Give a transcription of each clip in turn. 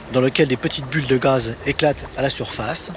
dans lequel des petites bulles de gaz éclatent à la surface.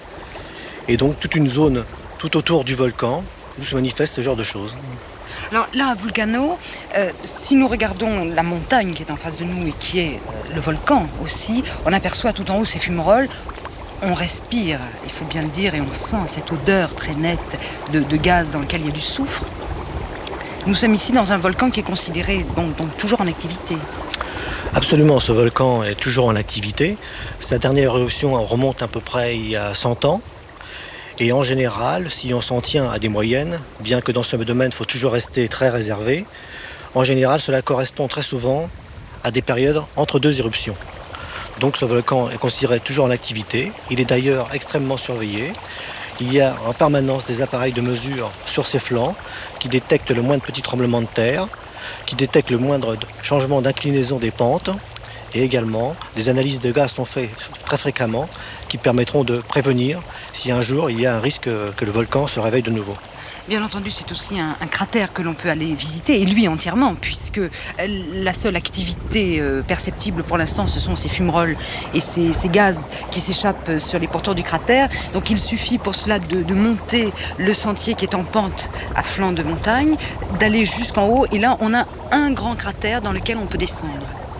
Et donc toute une zone tout autour du volcan où se manifeste ce genre de choses. Alors là, à Vulcano, si nous regardons la montagne qui est en face de nous et qui est le volcan aussi, on aperçoit tout en haut ces fumerolles. On respire, il faut bien le dire, et on sent cette odeur très nette de gaz dans lequel il y a du soufre. Nous sommes ici dans un volcan qui est considéré donc toujours en activité. Absolument, ce volcan est toujours en activité. Sa dernière éruption remonte à peu près il y a 100 ans. Et en général, si on s'en tient à des moyennes, bien que dans ce domaine, il faut toujours rester très réservé, en général, cela correspond très souvent à des périodes entre deux éruptions. Donc ce volcan est considéré toujours en activité. Il est d'ailleurs extrêmement surveillé. Il y a en permanence des appareils de mesure sur ses flancs qui détectent le moindre petit tremblement de terre, qui détectent le moindre changement d'inclinaison des pentes. Et également, des analyses de gaz sont faites très fréquemment qui permettront de prévenir si un jour il y a un risque que le volcan se réveille de nouveau. Bien entendu, c'est aussi un cratère que l'on peut aller visiter, et lui entièrement, puisque la seule activité perceptible pour l'instant, ce sont ces fumerolles et ces gaz qui s'échappent sur les pourtours du cratère. Donc il suffit pour cela de monter le sentier qui est en pente à flanc de montagne, d'aller jusqu'en haut, et là on a un grand cratère dans lequel on peut descendre.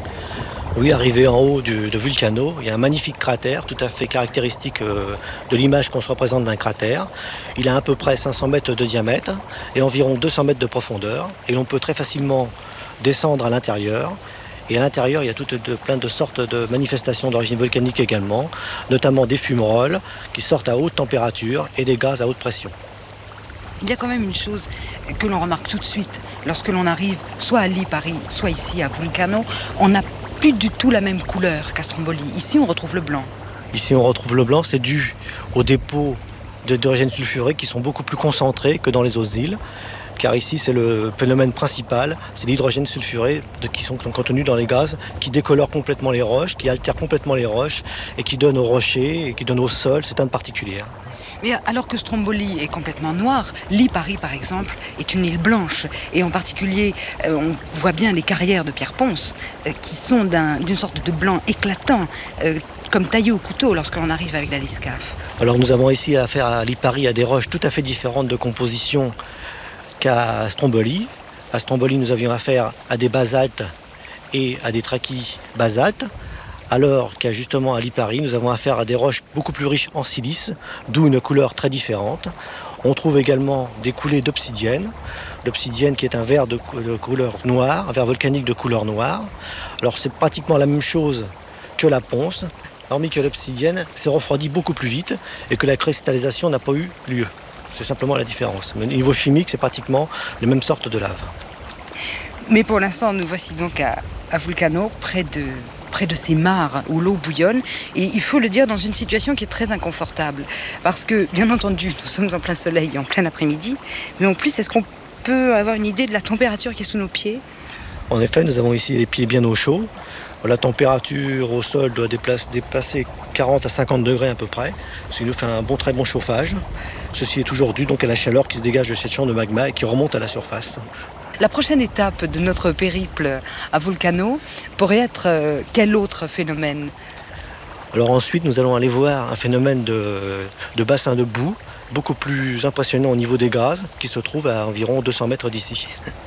Oui, arrivé en haut de Vulcano, il y a un magnifique cratère tout à fait caractéristique de l'image qu'on se représente d'un cratère. Il a à peu près 500 mètres de diamètre et environ 200 mètres de profondeur. Et l'on peut très facilement descendre à l'intérieur. Et à l'intérieur, il y a plein de sortes de manifestations d'origine volcanique également, notamment des fumerolles qui sortent à haute température et des gaz à haute pression. Il y a quand même une chose que l'on remarque tout de suite lorsque l'on arrive soit à Lipari, soit ici à Vulcano, on n'a plus du tout la même couleur qu'à Stromboli. Ici, on retrouve le blanc. Ici, on retrouve le blanc, c'est dû aux dépôts d'hydrogène sulfuré qui sont beaucoup plus concentrés que dans les autres îles. Car ici, c'est le phénomène principal, c'est l'hydrogène sulfuré qui sont contenus dans les gaz, qui décolorent complètement les roches, qui altèrent complètement les roches et qui donnent aux rochers et qui donnent au sol cette teinte particulière. Mais alors que Stromboli est complètement noir, Lipari par exemple est une île blanche. Et en particulier, on voit bien les carrières de Pierre Ponce qui sont d'une sorte de blanc éclatant, comme taillé au couteau lorsque l'on arrive avec la Liscaf. Alors nous avons ici affaire à Lipari à des roches tout à fait différentes de composition qu'à Stromboli. À Stromboli, nous avions affaire à des basaltes et à des trachyes basaltes. Alors qu'à justement à Lipari, nous avons affaire à des roches beaucoup plus riches en silice, d'où une couleur très différente. On trouve également des coulées d'obsidienne. L'obsidienne qui est un verre de couleur noire, un verre volcanique de couleur noire. Alors c'est pratiquement la même chose que la ponce, hormis que l'obsidienne s'est refroidie beaucoup plus vite et que la cristallisation n'a pas eu lieu. C'est simplement la différence. Mais au niveau chimique, c'est pratiquement les mêmes sortes de lave. Mais pour l'instant, nous voici donc à Vulcano, près de ces mares où l'eau bouillonne. Et il faut le dire, dans une situation qui est très inconfortable. Parce que, bien entendu, nous sommes en plein soleil, en plein après-midi. Mais en plus, est-ce qu'on peut avoir une idée de la température qui est sous nos pieds ? En effet, nous avons ici les pieds bien au chaud. La température au sol doit dépasser 40 à 50 degrés à peu près, ce qui nous fait un très bon chauffage. Ceci est toujours dû donc à la chaleur qui se dégage de cette chambre de magma et qui remonte à la surface. La prochaine étape de notre périple à Vulcano pourrait être quel autre phénomène ? Alors ensuite, nous allons aller voir un phénomène de bassin de boue, beaucoup plus impressionnant au niveau des gaz, qui se trouve à environ 200 mètres d'ici.